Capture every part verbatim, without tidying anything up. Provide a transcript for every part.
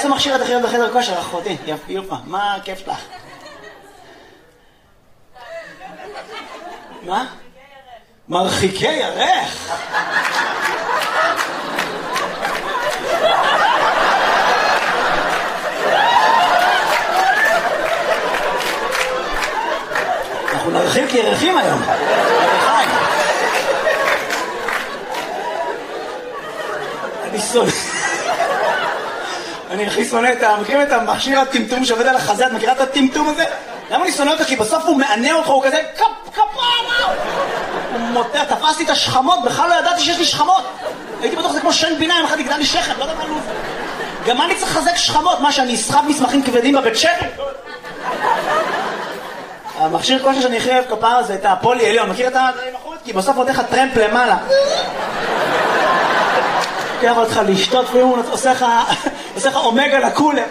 איזה מכשיר את הכי אוהב בחדר כושר, אחותי? יפה, מה הכיף שלך? מה? מרחיקי ירך. אנחנו נרחיק ירחים היום. אני שונא. אני הכי שונא את ה... מכירים את המכשיר הטמטום שעובד על החזה? את מכירה את הטמטום הזה? למה אני שונא אותה? כי בסוף הוא מענה אותך, הוא כזה קפ, קפרה! הוא מוטע, תפסתי את השכמות, בכלל לא ידעתי שיש לי שכמות. הייתי בטוח זה כמו שן בינה, אם אחד יגדל לי שכם, לא יודע מה לוב. גם מה אני צריך לחזק שכמות? מה, שאני אסחב מסמכים כבדים בבית שכם? המכשיר כושר שאני הכי אוהב כפרה זה את הפולי עליון. מכיר את המחוץ? כי בסוף עוד איך הטרמפ למעלה. לוקח אותך לשתות, פרימון, עושה לך אומגה לקולה.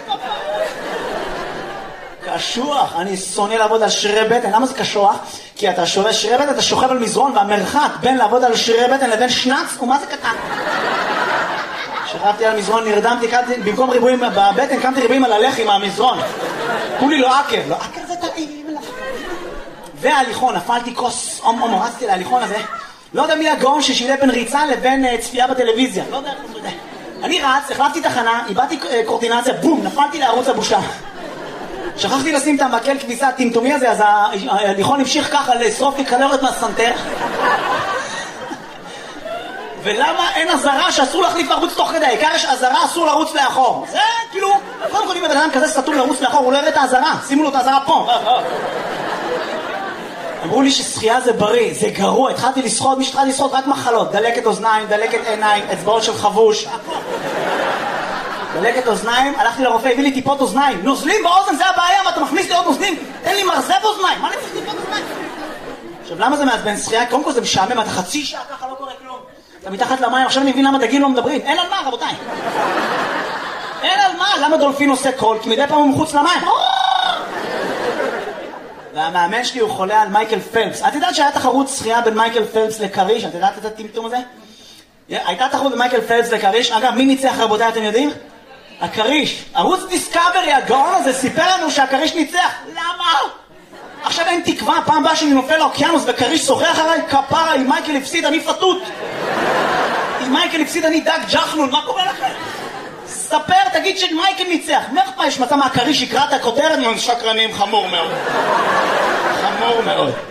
קשוח, אני שונא לעבוד על שרירי בטן. למה זה קשוח? כי אתה שווה שרירי בטן, אתה שוכב על מזרון, והמרחק בין לעבוד על שרירי בטן לבין שנץ, ומה זה קטן? שכבתי על מזרון, נרדמתי, במקום ריבועים בבטן, קמתי ריבועים על הלחי מהמזרון. כולי לא עקב, לא עקב זה טעים. וההליכון, נפלתי כוס, אום אום, רצתי להליכון הזה. לא יודע מי הגאון ששילה בין ריצה לבין צפייה בטלוויזיה. לא יודע, לא יודע. אני רץ, החלפתי תחנה, איבדתי קורטינציה, בום, נפלתי לערוץ הבושה. שכחתי לשים את המקל כביסה הטמטומי הזה, אז ההליכון המשיך ככה לשרוף לי קלוריות מהסנטר. ולמה אין עזרה שאסור להחליף ערוץ תוך כדי? העיקר יש עזרה, אסור לרוץ לאחור. זה כאילו, קודם כל אם בן אדם כזה סתום לרוץ לאחור, הוא לא יראה את העזרה. שימו לו את העזרה פה. אמרו לי ששחייה זה בריא, זה גרוע. התחלתי לשחות, מי שהתחלתי לשחות רק מחלות. דלקת אוזניים, דלקת עיניים, אצבעות של חבוש. דלקת אוזניים, הלכתי לרופא, הביא לי טיפות אוזניים. נוזלים באוזן, זה הבעיה, מה אתה מכניס לי עוד נוזלים? תן לי מרזב אוזניים, מה אני צריך טיפות אוזניים? עכשיו למה זה מעצבן שחייה? קודם כל זה משעמם, אתה חצי שעה ככה לא קורה כלום. אתה מתחת למים, עכשיו אני מבין למה דגים לא מדברים. אין על מה, רבותיי. אין על מה, למה דולפין עושה קול? כי מדי פעם הוא מחוץ למים. והמאמן שלי הוא חולה על מייקל פלפס. את יודעת שהיה תחרות שחייה בין מייקל פלפס לקריש? את יודעת את הטמטום הזה? הייתה תחרות בין מייקל פלפס לקריש. אגב, מי ניצח רבותיי, אתם יודעים? הקריש. ערוץ דיסקאברי, הגאון הזה, סיפר לנו שהקריש ניצח. למה? עכשיו אין תקווה, פעם באה שאני נופל לאוקיינוס וקריש שוחח עליי, כפרה, אם מייקל הפסיד אני פתות. אם מייקל הפסיד אני דג ג'חנון, מה קורה לכם? ספר, תגיד שמייקל ניצח. מאיפה יש מצא מהקריש יקרא את הכותרת? שקרנים, חמור מאוד. חמור מאוד.